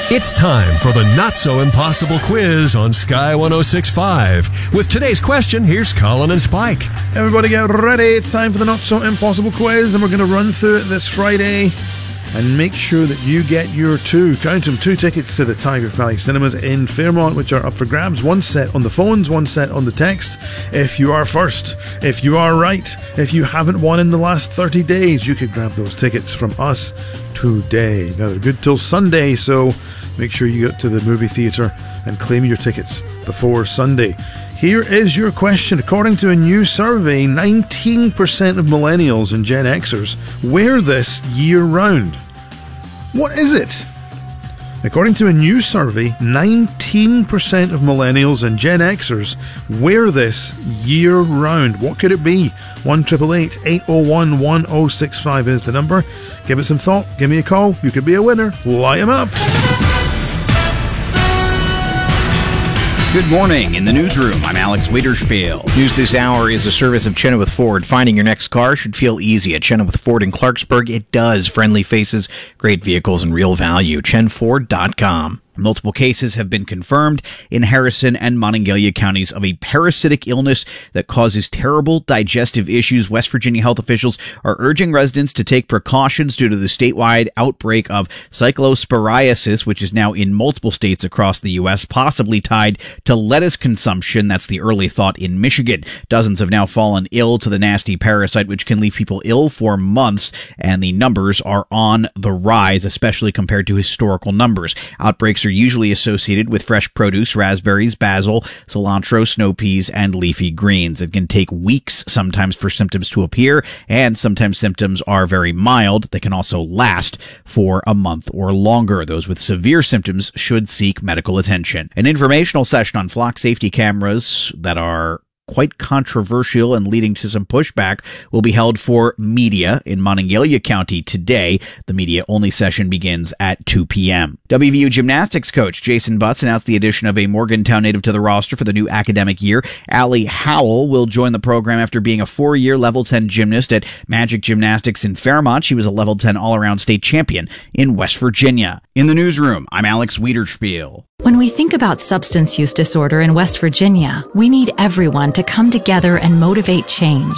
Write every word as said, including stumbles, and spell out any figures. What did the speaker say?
It's time for the Not-So-Impossible quiz on Sky one oh six point five. With today's question, here's Colin and Spike. Everybody get ready. It's time for the Not-So-Impossible quiz, and we're going to run through it this Friday and make sure that you get your two, count them, two tickets to the Tiger Valley Cinemas in Fairmont, which are up for grabs. One set on the phones, one set on the text. If you are first, if you are right, if you haven't won in the last thirty days, you could grab those tickets from us today. Now, they're good till Sunday, so make sure you get to the movie theatre and claim your tickets before Sunday. Here is your question. According to a new survey, nineteen percent of millennials and Gen Xers wear this year-round. What is it? According to a new survey, nineteen percent of millennials and Gen Xers wear this year-round. What could it be? one eight eight eight, eight oh one, one oh six five is the number. Give it some thought. Give me a call. You could be a winner. Light 'em up. Good morning. In the newsroom, I'm Alex Wiederspiel. News this hour is a service of Chenoweth Ford. Finding your next car should feel easy. At Chenoweth Ford in Clarksburg, it does. Friendly faces, great vehicles, and real value. chen ford dot com. Multiple cases have been confirmed in Harrison and Monongalia counties of a parasitic illness that causes terrible digestive issues. West Virginia health officials are urging residents to take precautions due to the statewide outbreak of cyclosporiasis, which is now in multiple states across the U S, possibly tied to lettuce consumption. That's the early thought in Michigan. Dozens have now fallen ill to the nasty parasite, which can leave people ill for months, and the numbers are on the rise, especially compared to historical numbers. Outbreaks are usually associated with fresh produce, raspberries, basil, cilantro, snow peas, and leafy greens. It can take weeks sometimes for symptoms to appear, and sometimes symptoms are very mild. They can also last for a month or longer. Those with severe symptoms should seek medical attention. An informational session on flock safety cameras that are quite controversial and leading to some pushback will be held for media in Monongalia County today. The media-only session begins at two p.m. W V U gymnastics coach Jason Butts announced the addition of a Morgantown native to the roster for the new academic year. Allie Howell will join the program after being a four-year level ten gymnast at Magic Gymnastics in Fairmont. She was a level ten all-around state champion in West Virginia. In the newsroom, I'm Alex Wiederspiel. When we think about substance use disorder in West Virginia, we need everyone to come together and motivate change.